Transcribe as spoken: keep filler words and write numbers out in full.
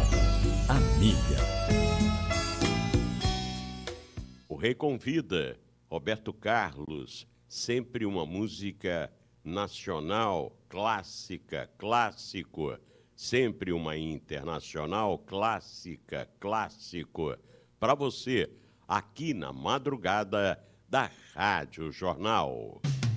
Balada Amiga. O Rei Convida, Roberto Carlos, sempre uma música nacional, clássica, clássico, sempre uma internacional, clássica, clássico, para você, aqui na madrugada da Rádio Jornal.